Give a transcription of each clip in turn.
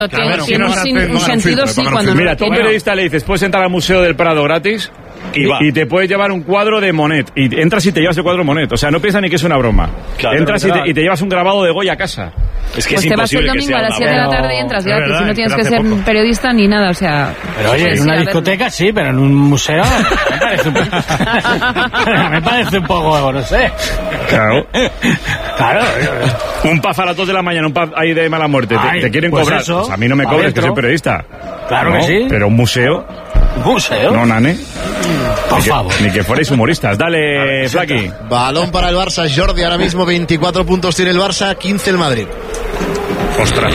Tiene un sentido, sí, cuando mira, tú a un periodista le dices, puedes entrar al Museo del Prado gratis y te puedes llevar un cuadro de Monet. Y entras y te llevas el cuadro de Monet. O sea, no piensa ni que es una broma. Claro, entras y te llevas un grabado de Goya a casa. Es que pues es te vas el domingo a las 7 de la tarde y entras gratis. Y no tienes que ser periodista ni nada, o sea... Pero oye, en una discoteca sí, pero en un museo me parece un poco, no sé. Claro. Un paz a las 2 de la mañana, un paz ahí de mala muerte. Te quieren pues cobrar. Eso, pues a mí no me cobres, que soy periodista. Claro que sí. Pero un museo... ¿Museo? No, nane. Por favor. Ni que fuerais humoristas. Dale, Flaqui. Balón para el Barça, Jordi. Ahora mismo 24 puntos tiene el Barça, 15 el Madrid. Ostras.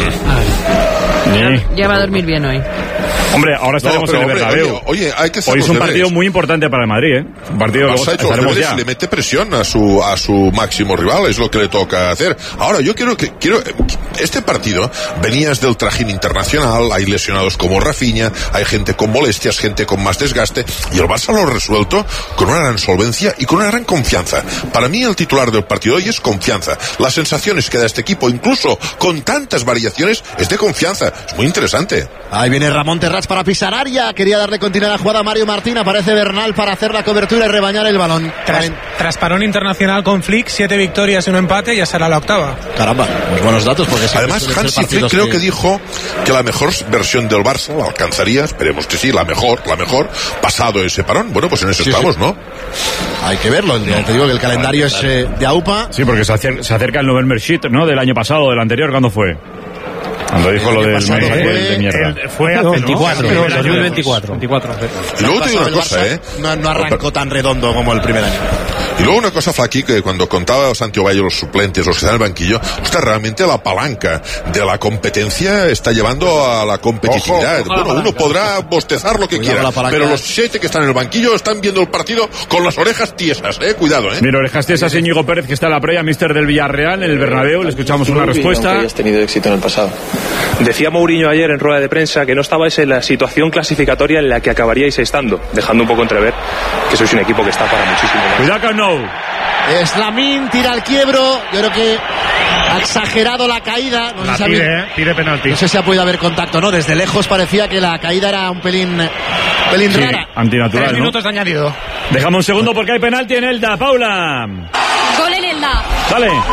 Ya va a dormir bien hoy. Hombre, ahora estaremos en el Bernabéu. Oye, hay que hoy es un partido muy importante para el Madrid, ¿eh? Un partido que estaremos ya. Le mete presión a su máximo rival, es lo que le toca hacer. Ahora, yo quiero este partido, venías del trajín internacional, hay lesionados como Rafinha, hay gente con molestias, gente con más desgaste, y el Barça lo ha resuelto con una gran solvencia y con una gran confianza. Para mí el titular del partido hoy es confianza. Las sensaciones que da este equipo, incluso con tantas variaciones, es de confianza. Es muy interesante. Ahí viene Ramón Terrats para pisar área, quería darle continuidad a la jugada a Mario Martín, aparece Bernal para hacer la cobertura y rebañar el balón. Tras parón internacional con Flick, 7 victorias y un empate, ya será la octava. Caramba, muy buenos datos, porque además Hansi Flick creo que dijo que la mejor versión del Barça la alcanzaría, esperemos que sí, la mejor, pasado ese parón. Bueno, pues en eso estamos, ¿no? Hay que verlo, te digo que el calendario es de AUPA. Sí, porque se acerca el November Sheet, ¿no? Del año pasado, del anterior, ¿cuándo fue? Cuando dijo lo del de mierda. Fue hace 24. 2024. Y luego te digo una cosa, no arrancó tan redondo como el primer año. Y luego una cosa, Flaqui, que cuando contaba Santi Ovalle los suplentes, los que están en el banquillo, realmente la palanca de la competencia está llevando a la competitividad. Bueno, uno podrá bostezar lo que quiera, pero los 7 que están en el banquillo están viendo el partido con las orejas tiesas, cuidado, Mira, orejas tiesas, Íñigo Pérez, que está en la previa, míster del Villarreal, en el Bernabéu, le escuchamos una respuesta. Aunque hayas tenido éxito en el pasado. Decía Mourinho ayer en rueda de prensa que no estabais en la situación clasificatoria en la que acabaríais estando, dejando un poco entrever que sois un equipo que está para muchísimo más. Cuidado con No. Slamín tira al quiebro, yo creo que ha exagerado la caída. No la pide penalti. No sé si ha podido haber contacto, ¿no? Desde lejos parecía que la caída era un pelín rara. Antinatural, 3 minutos de añadido. Dejamos un segundo porque hay penalti en Elda, Paula. Gol en Elda. Dale. Gol.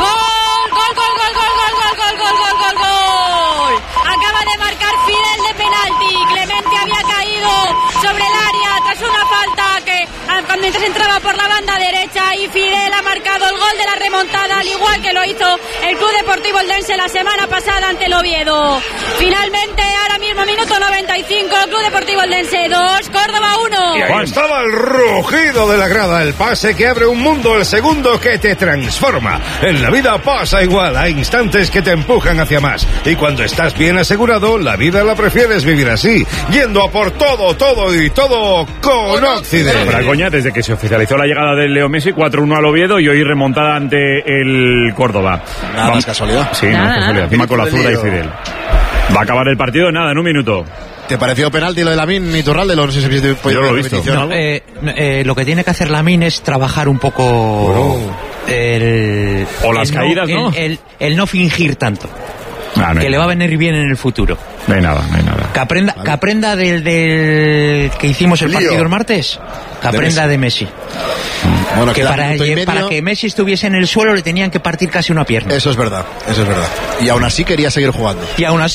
Acaba de marcar Fidel de penalti. Clemente había caído sobre el área tras una falta que mientras entraba por la banda derecha, y Fidel ha marcado el gol de la remontada, al igual que lo hizo el Club Deportivo Eldense la semana pasada ante el Oviedo. Finalmente, ahora mismo minuto 95, Club Deportivo Eldense 2, Córdoba 1. Y ahí estaba el rugido de la grada, el pase que abre un mundo, el segundo que te transforma. En la vida pasa igual, hay instantes que te empujan hacia más, y cuando estás bien asegurado, la vida la prefieres vivir así, yendo a por todo con Occident. Para coña, desde que se oficializó la llegada de Leo Messi, 4-1 al Oviedo y hoy remontada ante el Córdoba. Nada más casualidad. Sí, nada más casualidad. Encima con la zurda y Fidel. Va a acabar el partido en un minuto. ¿Te pareció penalti lo de Lamine Iturralde? No sé si yo lo he visto. Lo que tiene que hacer Lamine es trabajar un poco las caídas, ¿no? El no fingir tanto. Que le va a venir bien en el futuro. No hay nada. Que aprenda del que hicimos el partido el martes. Que aprenda de Messi. Bueno, que para que Messi estuviese en el suelo le tenían que partir casi una pierna. Eso es verdad. Y aún así quería seguir jugando.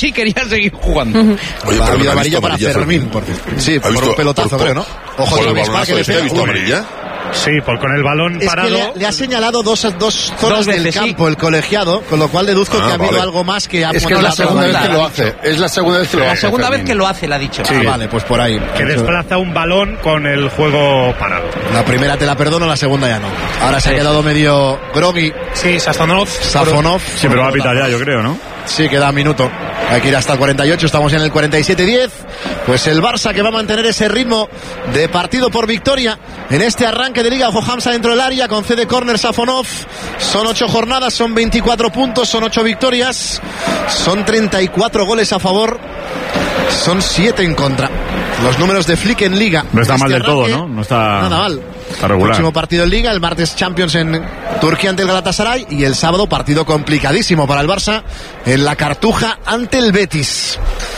Oye, ha habido amarilla para Fermín. Sí, por un pelotazo, creo, ¿no? Ojo, ¿por el balonazo que ha visto amarilla? Sí, con el balón parado. Que le ha señalado dos zonas del campo, el colegiado, con lo cual deduzco que ha habido algo más que ha puesto. Es que es la segunda vez que lo hace. Es la segunda vez que lo hace. La segunda vez que lo hace, le ha dicho. Sí. Vale, pues por ahí. Que desplaza un balón con el juego parado. La primera te la perdono, la segunda ya no. Ahora se ha quedado medio groggy. Sí, Safonov. Sí, pero va a pitar ya, yo creo, ¿no? Sí, queda un minuto. Hay que ir hasta el 48, estamos en el 47-10. Pues el Barça que va a mantener ese ritmo de partido por victoria en este arranque de Liga. Ojo, Hamza dentro del área, concede córner Safonov. Son 8 jornadas, son 24 puntos, son 8 victorias, son 34 goles a favor, son 7 en contra. Los números de Flick en Liga. No está mal del todo, ¿no? No está nada mal. Está regular. Próximo partido en Liga, el martes Champions en Turquía ante el Galatasaray y el sábado partido complicadísimo para el Barça en la Cartuja ante el Betis.